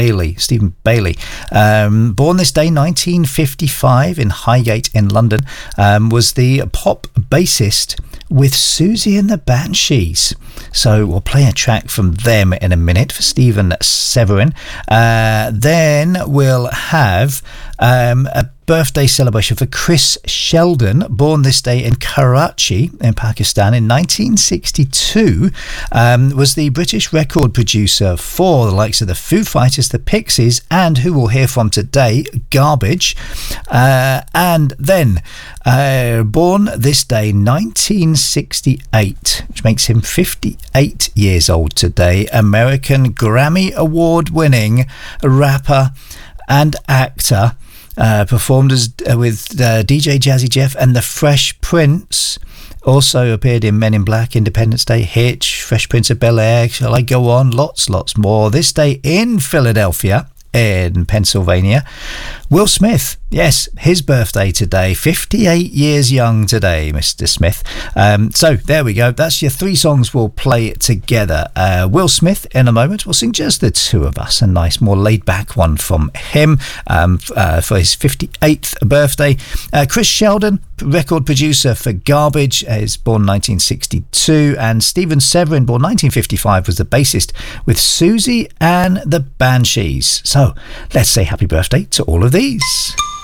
Bailey. Stephen Bailey. Born this day, 1955, in Highgate in London, was the pop bassist with Susie and the Banshees. So we'll play a track from them in a minute for Stephen Severin. Then we'll have a birthday celebration for Chris Sheldon, born this day in Karachi in Pakistan in 1962, was the British record producer for the likes of the Foo Fighters, the Pixies, and who we'll hear from today, Garbage. And then born this day 1968, which makes him 58 years old today, American Grammy Award winning rapper and actor. Performed with DJ Jazzy Jeff and the Fresh Prince. Also appeared in Men in Black, Independence Day, Hitch, Fresh Prince of Bel-Air. Shall I go on? Lots more. This day in Philadelphia, in Pennsylvania. Will Smith, yes, his birthday today, 58 years young today, Mr. Smith. So there we go. That's your three songs we'll play together. Will Smith in a moment. We'll sing just the two of us. A nice, more laid-back one from him for his 58th birthday. Chris Sheldon, record producer for Garbage, is born 1962. And Stephen Severin, born 1955, was the bassist with Susie and the Banshees. So let's say happy birthday to all of these.